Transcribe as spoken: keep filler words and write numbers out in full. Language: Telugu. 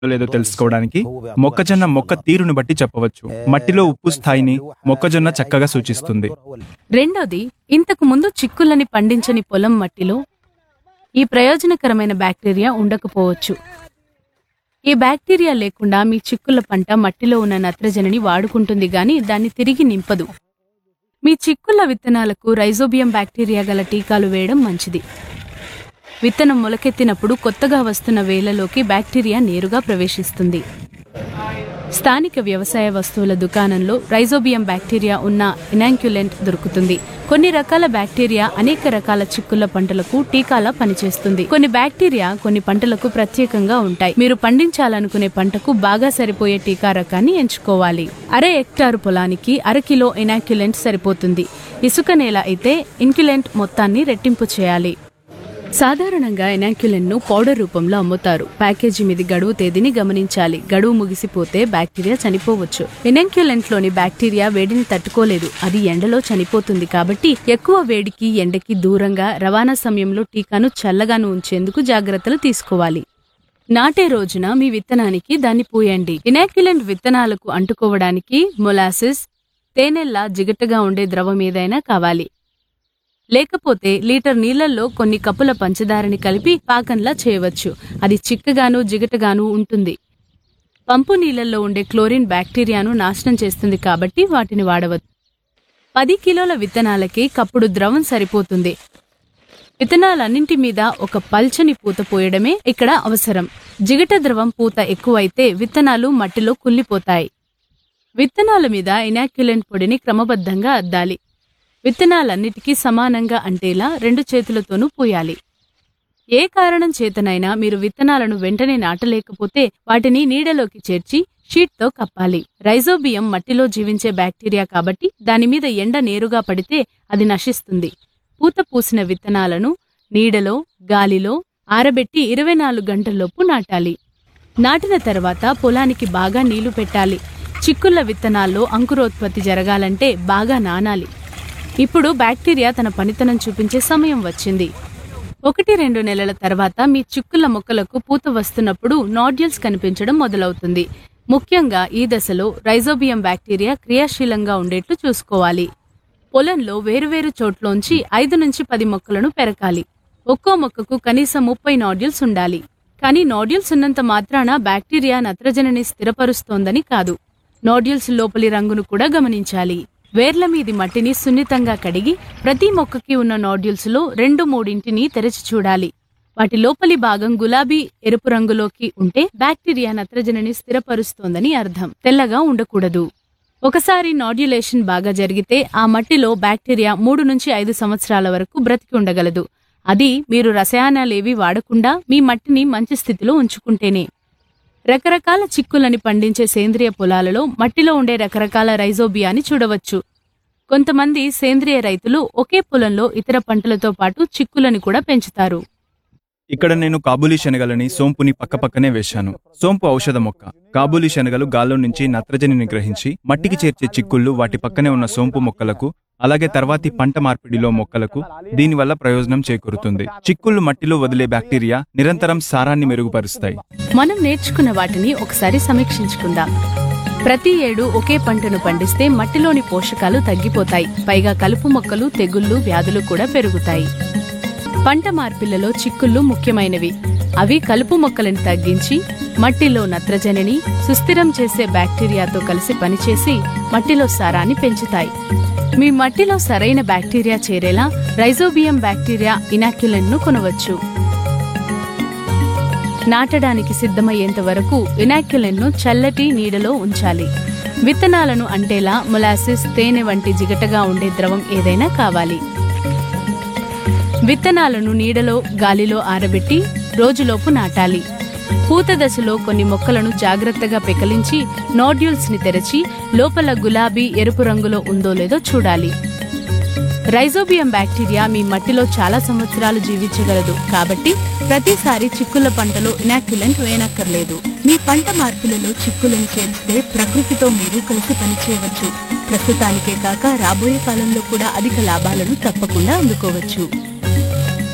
లేదో తెలుసుకోవడానికి మొక్కజొన్న మొక్క తీరును బట్టి చెప్పవచ్చు. మట్టిలో ఉప్పు స్థాయిని మొక్కజొన్న చక్కగా సూచిస్తుంది. రెండోది, ఇంతకు ముందు చిక్కులని పండించని పొలం మట్టిలో ఈ ప్రయోజనకరమైన బ్యాక్టీరియా ఉండకపోవచ్చు. ఈ బ్యాక్టీరియా లేకుండా మీ చిక్కుల పంట మట్టిలో ఉన్న నత్రజనిని వాడుకుంటుంది గాని దాన్ని తిరిగి నింపదు. మీ చిక్కుళ్ళ విత్తనాలకు రైజోబియం బ్యాక్టీరియా గల టీకాలు వేయడం మంచిది. విత్తనం మొలకెత్తినప్పుడు కొత్తగా వస్తున్న వేళ్లలోకి బ్యాక్టీరియా నేరుగా ప్రవేశిస్తుంది. స్థానిక వ్యవసాయ వస్తువుల దుకాణంలో రైజోబియం బ్యాక్టీరియా ఉన్న ఇనాక్యులెంట్ దొరుకుతుంది. కొన్ని రకాల బ్యాక్టీరియా అనేక రకాల చిక్కుళ్ళ పంటలకు టీకాలా పనిచేస్తుంది. కొన్ని బ్యాక్టీరియా కొన్ని పంటలకు ప్రత్యేకంగా ఉంటాయి. మీరు పండించాలనుకునే పంటకు బాగా సరిపోయే టీకా రకాన్ని ఎంచుకోవాలి. అర హెక్టారు పొలానికి అర కిలో ఇనాక్యులెంట్ సరిపోతుంది. ఇసుక నేల అయితే ఇన్క్యులెంట్ మొత్తాన్ని రెట్టింపు చేయాలి. సాధారణంగా ఇనాక్యులెంట్ ను పౌడర్ రూపంలో అమ్ముతారు. ప్యాకేజీ మీద గడువు తేదీని గమనించాలి. గడువు ముగిసిపోతే బ్యాక్టీరియా చనిపోవచ్చు. ఇనాక్యులెంట్ లోని బ్యాక్టీరియా వేడిని తట్టుకోలేదు. అది ఎండలో చనిపోతుంది. కాబట్టి ఎక్కువ వేడికి ఎండకి దూరంగా రవాణా సమయంలో టీకాను చల్లగాను ఉంచేందుకు జాగ్రత్తలు తీసుకోవాలి. నాటే రోజున మీ విత్తనానికి దాన్ని పూయండి. ఇనాక్యులెంట్ విత్తనాలకు అంటుకోవడానికి మొలాసిస్, తేనెల్లా జిగటగా ఉండే ద్రవం ఏదైనా కావాలి. లేకపోతే లీటర్ నీళ్లలో కొన్ని కప్పుల పంచదారని కలిపి పాకంలా చేయవచ్చు. అది చిక్కగాను జిగటగాను ఉంటుంది. పంపు నీళ్లలో ఉండే క్లోరిన్ బ్యాక్టీరియాను నాశనం చేస్తుంది కాబట్టి వాటిని వాడవచ్చు. పది కిలోల విత్తనాలకి కప్పుడు ద్రవం సరిపోతుంది. విత్తనాలన్నింటి మీద ఒక పల్చని పూత పోయడమే ఇక్కడ అవసరం. జిగట ద్రవం పూత ఎక్కువైతే విత్తనాలు మట్టిలో కుళ్ళిపోతాయి. విత్తనాల మీద ఇనాక్యులెంట్ పొడిని క్రమబద్ధంగా అద్దాలి. విత్తనాలన్నిటికీ సమానంగా అంటేలా రెండు చేతులతోనూ పూయాలి. ఏ కారణం చేతనైనా మీరు విత్తనాలను వెంటనే నాటలేకపోతే వాటిని నీడలోకి చేర్చి షీట్తో కప్పాలి. రైజోబియం మట్టిలో జీవించే బ్యాక్టీరియా కాబట్టి దానిమీద ఎండ నేరుగా పడితే అది నశిస్తుంది. పూత పూసిన విత్తనాలను నీడలో, గాలిలో ఆరబెట్టి ఇరవై నాలుగు గంటల్లోపు నాటాలి. నాటిన తర్వాత పొలానికి బాగా నీళ్లు పెట్టాలి. చిక్కుళ్ళ విత్తనాల్లో అంకురోత్పత్తి జరగాలంటే బాగా నానాలి. ఇప్పుడు బ్యాక్టీరియా తన పనితనం చూపించే సమయం వచ్చింది. ఒకటి రెండు నెలల తర్వాత మీ చిక్కుళ్ళ మొక్కలకు పూత వస్తున్నప్పుడు నాడ్యూల్స్ కనిపించడం మొదలవుతుంది. ముఖ్యంగా ఈ దశలో రైజోబియం బ్యాక్టీరియా క్రియాశీలంగా ఉండేట్లు చూసుకోవాలి. పొలంలో వేరువేరు చోట్లోంచి ఐదు నుంచి పది మొక్కలను పెరకాలి. ఒక్కో మొక్కకు కనీసం ముప్పై నాడ్యూల్స్ ఉండాలి. కానీ నాడ్యూల్స్ ఉన్నంత మాత్రాన బ్యాక్టీరియా నత్రజనిని స్థిరపరుస్తోందని కాదు. నాడ్యూల్స్ లోపలి రంగును కూడా గమనించాలి. వేర్ల మీది మట్టిని సున్నితంగా కడిగి ప్రతి మొక్కకి ఉన్న నాడ్యూల్స్ లో రెండు మూడింటిని తెరచి చూడాలి. వాటి లోపలి భాగం గులాబీ ఎరుపు రంగులోకి ఉంటే బ్యాక్టీరియా నత్రజనిని స్థిరపరుస్తోందని అర్థం. తెల్లగా ఉండకూడదు. ఒకసారి నాడ్యులేషన్ బాగా జరిగితే ఆ మట్టిలో బ్యాక్టీరియా మూడు నుంచి ఐదు సంవత్సరాల వరకు బ్రతికి ఉండగలదు. అది మీరు రసాయనాలేవి వాడకుండా మీ మట్టిని మంచి స్థితిలో ఉంచుకుంటేనే. రకరకాల చిక్కులని పండించే సేంద్రియ పొలాలలో మట్టిలో ఉండే రకరకాల రైజోబియాని చూడవచ్చు. కొంతమంది సేంద్రియ రైతులు ఒకే పొలంలో ఇతర పంటలతో పాటు చిక్కులని కూడా పెంచుతారు. ఇక్కడ నేను కాబూలీ శనగలని సోంపుని పక్కపక్కనే వేశాను. సోంపు ఔషధ మొక్క. కాబూలీ శనగలు గాల్లో నుంచి నత్రజనిని గ్రహించి మట్టికి చేర్చే చిక్కుళ్ళు వాటి పక్కనే ఉన్న సోంపు మొక్కలకు, అలాగే తర్వాతి పంట మార్పిడిలో మొక్కలకు దీనివల్ల ప్రయోజనం చేకూరుతుంది. చిక్కుళ్ళు మట్టిలో వదిలే బ్యాక్టీరియా నిరంతరం సారాన్ని మెరుగుపరుస్తాయి. మనం నేర్చుకున్న వాటిని ఒకసారి సమీక్షించుకుందాం. ప్రతి ఏడు ఒకే పంటను పండిస్తే మట్టిలోని పోషకాలు తగ్గిపోతాయి. పైగా కలుపు మొక్కలు, తెగుళ్లు, వ్యాధులు కూడా పెరుగుతాయి. పంట మార్పిళ్లలో చిక్కుళ్ళు ముఖ్యమైనవి. అవి కలుపు మొక్కలను తగ్గించి మట్టిలో నత్రజనిని సుస్థిరం చేసే బ్యాక్టీరియాతో కలిసి పనిచేసి మట్టిలో సారాన్ని పెంచుతాయి. మీ మట్టిలో సరైన బ్యాక్టీరియా చేరేలా రైజోబియం బ్యాక్టీరియా ఇనాక్యులెంట్ ను కొనవచ్చు. నాటడానికి సిద్ధమయ్యేంత వరకు ఇనాక్యులెంట్ ను చల్లటి నీడలో ఉంచాలి. విత్తనాలను అంటేలా మొలాసిస్, తేనె వంటి జిగటగా ఉండే ద్రవం ఏదైనా కావాలి. విత్తనాలను నీడలో, గాలిలో ఆరబెట్టి రోజులోపు నాటాలి. పూత దశలో కొన్ని మొక్కలను జాగ్రత్తగా పెకలించి నాడ్యూల్స్ ని తెరచి లోపల గులాబీ ఎరుపు రంగులో ఉందో లేదో చూడాలి. రైజోబియం బ్యాక్టీరియా మీ మట్టిలో చాలా సంవత్సరాలు జీవించగలదు. కాబట్టి ప్రతిసారి చిక్కుల పంటలో ఇనాక్యులెంట్ వేయనక్కర్లేదు. మీ పంట మార్పులలో చిక్కులను చేర్చితే ప్రకృతితో మీరు కలిసి పనిచేయవచ్చు. ప్రస్తుతానికే కాక రాబోయే కాలంలో కూడా అధిక లాభాలను తప్పకుండా అందుకోవచ్చు.